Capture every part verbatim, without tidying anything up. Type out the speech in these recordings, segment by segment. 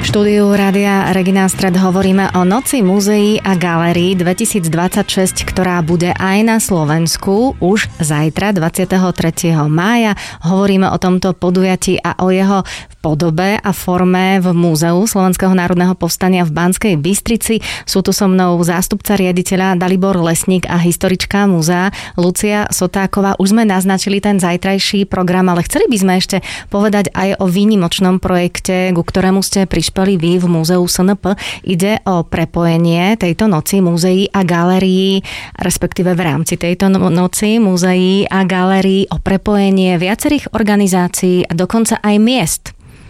štúdiu Rádia Regina Stred hovoríme o Noci múzeí a galérií dvetisícdvadsaťšesť, ktorá bude aj na Slovensku už zajtra, dvadsiateho tretieho mája. Hovoríme o tomto podujatí a o jeho podobe a forme v Múzeu Slovenského národného povstania v Banskej Bystrici. Sú tu so mnou zástupca riaditeľa Dalibor Lesník a historička múzea Lucia Sotáková. Už sme naznačili ten zajtrajší program, ale chceli by sme ešte povedať aj o výnimočnom projekte, ku ktorému ste prišli vy v Múzeu es en pé. Ide o prepojenie tejto Noci múzeí a galérií, respektíve v rámci tejto Noci múzeí a galérií o prepojenie viacerých organizácií a dokonca aj miest.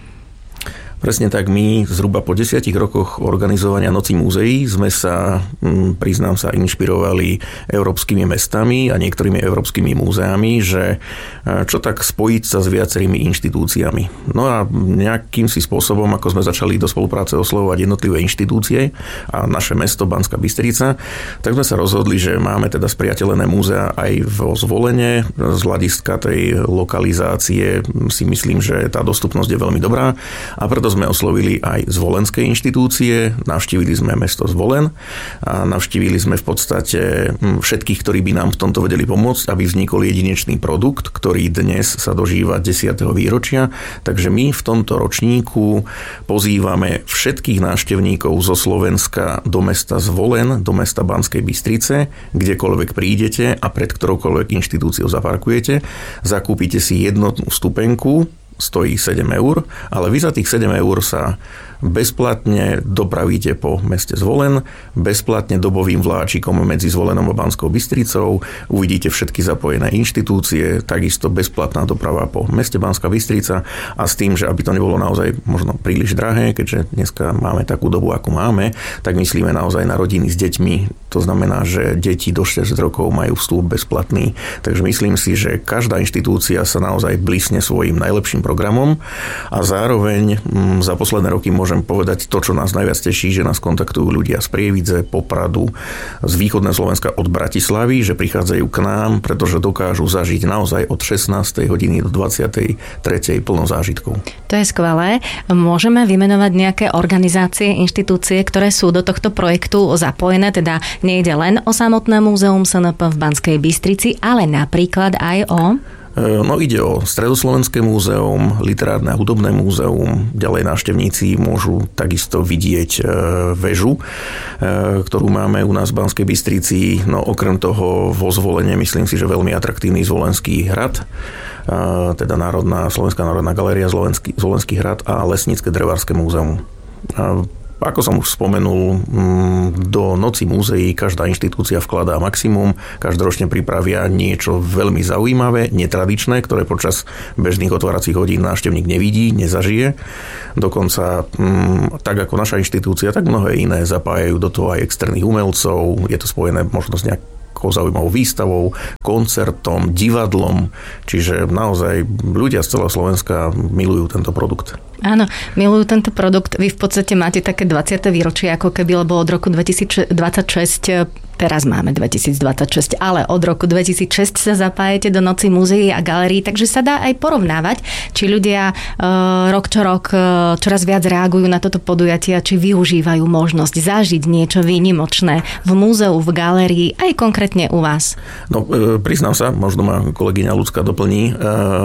Presne tak, my zhruba po desiatich rokoch organizovania Noci múzeí sme sa, priznám sa, inšpirovali európskymi mestami a niektorými európskymi múzeami, že čo tak spojiť sa s viacerými inštitúciami. No a nejakým si spôsobom, ako sme začali do spolupráce oslovovať jednotlivé inštitúcie a naše mesto Banská Bystrica, tak sme sa rozhodli, že máme teda spriateľené múzea aj vo Zvolene. Z hľadiska tej lokalizácie si myslím, že tá dostupnosť je veľmi dobrá a preto sme oslovili aj zvolenské inštitúcie, navštívili sme mesto Zvolen a navštívili sme v podstate všetkých, ktorí by nám v tomto vedeli pomôcť, aby vznikol jedinečný produkt, ktorý dnes sa dožíva desiateho výročia. Takže my v tomto ročníku pozývame všetkých návštevníkov zo Slovenska do mesta Zvolen, do mesta Banskej Bystrice, kdekoľvek prídete a pred ktoroukoľvek inštitúciou zaparkujete, zakúpite si jednotnú vstupenku, stojí sedem eur, ale vy za tých sedem eur sa bezplatne dopravíte po meste Zvolen, bezplatne dobovým vláčikom medzi Zvolenom a Banskou Bystricou, uvidíte všetky zapojené inštitúcie, takisto bezplatná doprava po meste Banská Bystrica a s tým, že aby to nebolo naozaj možno príliš drahé, keďže dneska máme takú dobu, akú máme, tak myslíme naozaj na rodiny s deťmi. To znamená, že deti do šesť rokov majú vstup bezplatný. Takže myslím si, že každá inštitúcia sa naozaj blísne svojím najlepším programom a zároveň m, za posledné roky môžem povedať to, čo nás najviac teší, že nás kontaktujú ľudia z Prievidze, Popradu, z východného Slovenska od Bratislavy, že prichádzajú k nám, pretože dokážu zažiť naozaj od šestnástej hodiny do dvadsiatej tretej plno zážitkov. To je skvelé. Môžeme vymenovať nejaké organizácie, inštitúcie, ktoré sú do tohto projektu zapojené, teda nejde len o samotné múzeum es en pé v Banskej Bystrici, ale napríklad aj o... No ide o Stredoslovenské múzeum, Literárne a hudobné múzeum, ďalej návštevníci môžu takisto vidieť väžu, ktorú máme u nás v Banskej Bystrici. No okrem toho vo Zvolene myslím si, že veľmi atraktívny Zvolenský hrad, teda Národná, Slovenská národná galéria, Zvolenský, Zvolenský hrad a Lesnícke drevárske múzeum. Ako som už spomenul, do Noci múzeí každá inštitúcia vkladá maximum, každoročne pripravia niečo veľmi zaujímavé, netradičné, ktoré počas bežných otváracích hodín návštevník nevidí, nezažije. Dokonca tak ako naša inštitúcia, tak mnohé iné zapájajú do toho aj externých umelcov, je to spojené možno s nejakou zaujímavou výstavou, koncertom, divadlom, čiže naozaj ľudia z celého Slovenska milujú tento produkt. Áno, milujú tento produkt. Vy v podstate máte také dvadsiate výročie, ako keby, lebo od roku dvetisícdvadsaťšesť, teraz máme dvetisícdvadsaťšesť, ale od roku dvetisícšesť sa zapájate do Noci múzeí a galérií, takže sa dá aj porovnávať, či ľudia e, rok čo rok e, čoraz viac reagujú na toto podujatie a či využívajú možnosť zažiť niečo výnimočné v múzeu, v galérii, aj konkrétne u vás. No, e, priznám sa, možno ma kolegyňa Lucka doplní, e,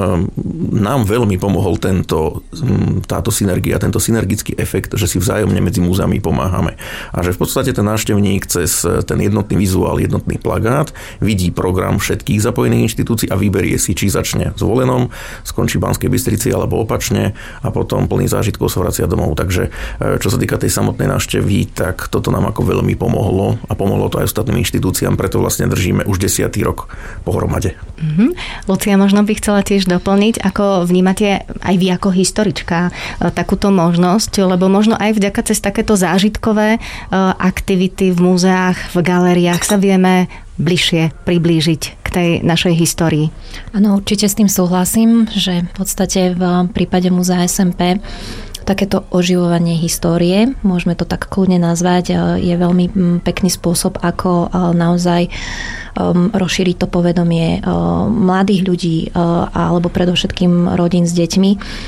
nám veľmi pomohol tento táto synergia, tento synergický efekt, že si vzájomne medzi múzeami pomáhame. A že v podstate ten návštevník cez ten jednotný vizuál, jednotný plagát vidí program všetkých zapojených inštitúcií a vyberie si, či začne Zvolenom, skončí v Banskej Bystrici alebo opačne a potom plný zážitkov sa vracia domov. Takže čo sa týka tej samotnej návštevy, tak toto nám ako veľmi pomohlo a pomohlo to aj ostatným inštitúciám, preto vlastne držíme už desiatý rok pohromade. Mm-hmm. Lucia, možno by chcela tiež doplniť, ako vnímate aj vy ako historička takúto možnosť, lebo možno aj vďaka cez takéto zážitkové aktivity v múzeách, v galériách sa vieme bližšie priblížiť k tej našej histórii. Áno, určite s tým súhlasím, že v podstate v prípade múzea es en pé takéto oživovanie histórie, môžeme to tak kľudne nazvať, je veľmi pekný spôsob, ako naozaj rozšíriť to povedomie mladých ľudí alebo predovšetkým rodín s deťmi.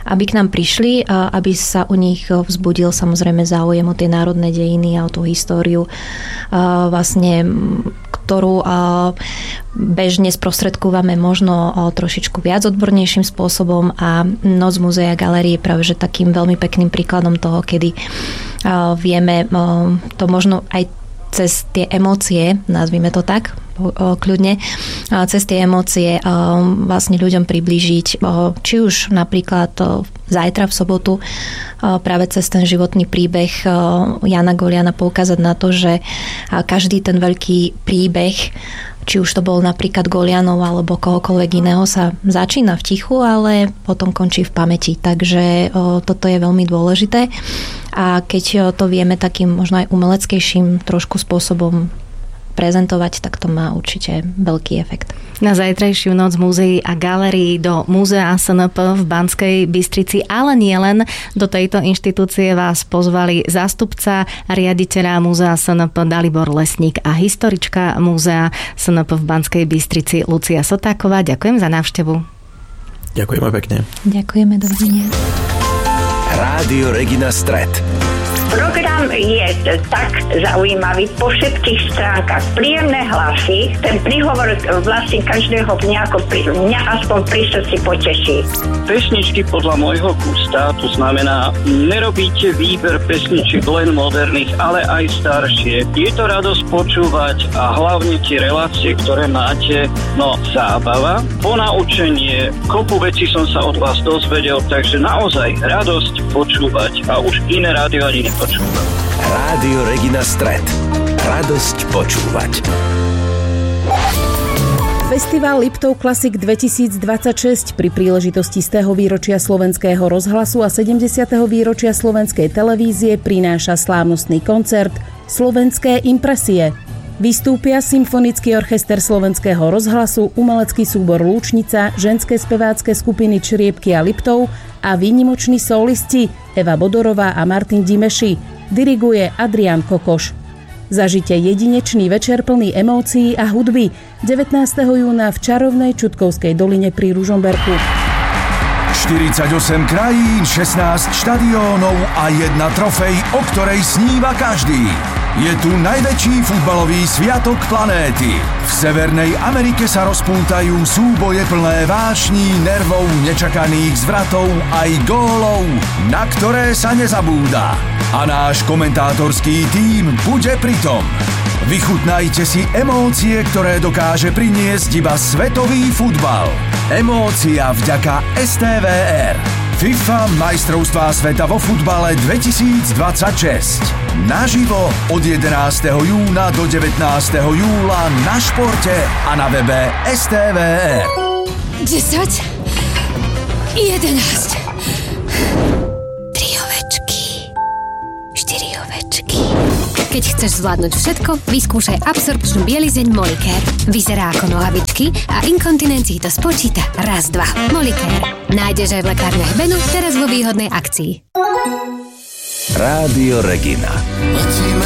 aby k nám prišli, aby sa u nich vzbudil samozrejme záujem o tie národné dejiny a o tú históriu, vlastne, ktorú bežne sprostredkúvame možno trošičku viac odbornejším spôsobom, a Noc múzea a galérie je práve že takým veľmi pekným príkladom toho, kedy vieme to možno aj cez tie emócie, nazvime to tak, kľudne, cez tie emócie vlastne ľuďom priblížiť, či už napríklad zajtra v sobotu práve cez ten životný príbeh Jana Goliana poukázať na to, že každý ten veľký príbeh, či už to bol napríklad Golianov alebo kohokoľvek iného, sa začína v tichu, ale potom končí v pamäti. Takže toto je veľmi dôležité. A keď to vieme takým možno aj umeleckejším trošku spôsobom prezentovať, tak to má určite veľký efekt. Na zajtrajšiu Noc múzeí a galérií do Múzea es en pé v Banskej Bystrici, ale nie len, do tejto inštitúcie vás pozvali zástupca riaditeľa Múzea es en pé Dalibor Lesník a historička Múzea es en pé v Banskej Bystrici Lucia Sotáková. Ďakujem za návštevu. Ďakujeme pekne. Ďakujeme, dovidenia. Rádio Regina Stret. Program je tak zaujímavý po všetkých stránkach. Príjemné hlasy, ten príhovor vlastne každého dňa, ako pri, mňa aspoň pri srdci poteší. Pesničky podľa môjho gusta, to znamená, nerobíte výber pesničiek len moderných, ale aj staršie. Je to radosť počúvať a hlavne tie relácie, ktoré máte, no zábava, ponaučenie, kopu vecí som sa od vás dozvedel, takže naozaj radosť počúvať a už iné rádio ani nepočúvam. Rádio Regina Stret. Radosť počúvať. Festival Liptov Classic dvetisícdvadsaťšesť pri príležitosti stého výročia Slovenského rozhlasu a sedemdesiateho výročia Slovenskej televízie prináša slávnostný koncert Slovenské impresie. Vystúpia Symfonický orchester Slovenského rozhlasu, umelecký súbor Lúčnica, ženské spevácké skupiny Čriepky a Liptov a výnimoční solisti Eva Bodorová a Martin Dimeši. Diriguje Adrián Kokoš. Zažite jedinečný večer plný emócií a hudby devätnásteho júna v čarovnej Čutkovskej doline pri Ružomberku. štyridsaťosem krajín, šestnásť štadiónov a jedna trofej, o ktorej sníva každý. Je tu najväčší futbalový sviatok planéty. V Severnej Amerike sa rozpútajú súboje plné vášní, nervov, nečakaných zvratov aj gólov, na ktoré sa nezabúda. A náš komentátorský tím bude pritom. Vychutnajte si emócie, ktoré dokáže priniesť iba svetový futbal. Emócia vďaka es té vé er. FIFA majstrovstvá sveta vo futbale dvetisícdvadsaťšesť. Naživo od jedenásteho júna do devätnásteho júla na Športe a na webe es té vé er. desať, jedenásť, tri ovečky, štyri ovečky. Keď chceš zvládnuť všetko, vyskúšaj absorpčnú bielizeň Molicare. Vyzerá ako nohavičky a inkontinencii to spočíta raz, dva. Molicare. Nájdeš aj v lekárniach Benu, teraz vo výhodnej akcii. Rádio Regina. Letíme